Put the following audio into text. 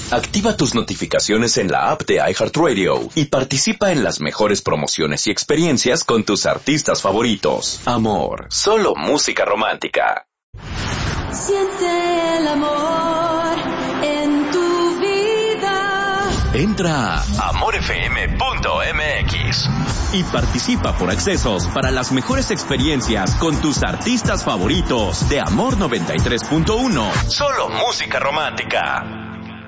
Activa tus notificaciones en la app de iHeartRadio y participa en las mejores promociones y experiencias con tus artistas favoritos. Amor, solo música romántica. Siente el amor en tu vida. Entra a amorfm.mx y participa por accesos para las mejores experiencias con tus artistas favoritos de Amor 93.1. Solo música romántica.